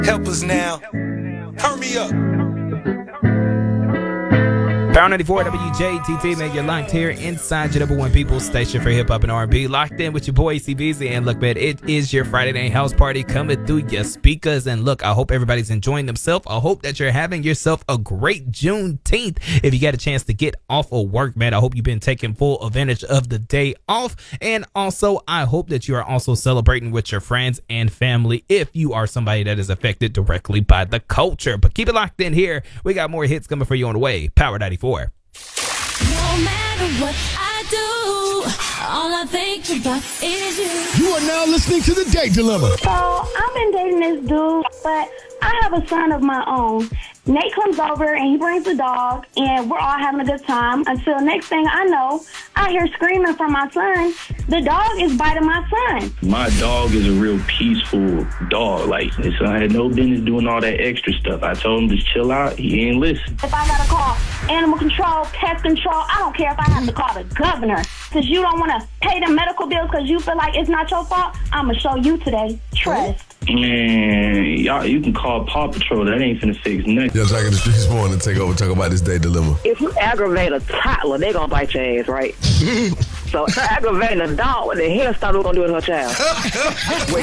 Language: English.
Help us now. Turn me up. Power 94 WJTT, man, you're locked here inside your number one people station for hip hop and R&B. Locked in with your boy CBZ. And look, man, it is your Friday night house party coming through your speakers. And look, I hope everybody's enjoying themselves. I hope that you're having yourself a great Juneteenth. If you got a chance to get off of work, man, I hope you've been taking full advantage of the day off. And also, I hope that you are also celebrating with your friends and family if you are somebody that is affected directly by the culture. But keep it locked in here. We got more hits coming for you on the way. Power 94. No matter what I do, all I think about is you. You are now listening to The Date Dilemma. So, I've been dating this dude, but I have a son of my own. Nate comes over and he brings the dog, and we're all having a good time until next thing I know, I hear screaming from my son. The dog is biting my son. My dog is a real peaceful dog. Like, his son had no business doing all that extra stuff. I told him just chill out. He ain't listen. If I gotta call animal control, pest control, I don't care if I have to call the governor. Since you don't want to pay the medical bills because you feel like it's not your fault, I'm going to show you today. Trust. Man, y'all, you can call Paw Patrol. That ain't finna fix nothing. Yo, Jack in the Streets morning to take over, talk about this Date Dilemma. If you aggravate a toddler, they gonna bite your ass, right? So aggravating a dog, what the hell thought we were gonna do with her child?